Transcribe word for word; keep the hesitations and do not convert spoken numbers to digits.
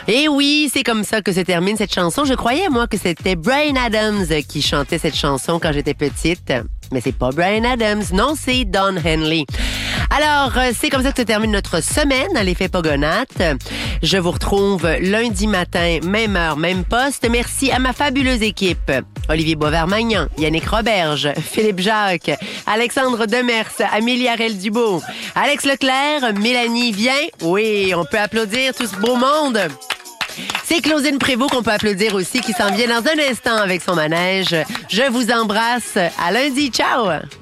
Et oui, c'est comme ça que se termine cette chanson. Je croyais, moi, que c'était Bryan Adams qui chantait cette chanson quand j'étais petite. Mais c'est pas Bryan Adams. Non, c'est Don Henley. Alors, c'est comme ça que se termine notre semaine à l'effet Pogonates. Je vous retrouve lundi matin, même heure, même poste. Merci à ma fabuleuse équipe. Olivier Boisvert-Magnan, Yannick Roberge, Philippe Jacques, Alexandre Demers, Amélie Harel-Dubois, Alex Leclerc, Mélanie Vien. Oui, on peut applaudir tout ce beau monde. C'est Claudine Prévost qu'on peut applaudir aussi, qui s'en vient dans un instant avec son manège. Je vous embrasse. À lundi. Ciao!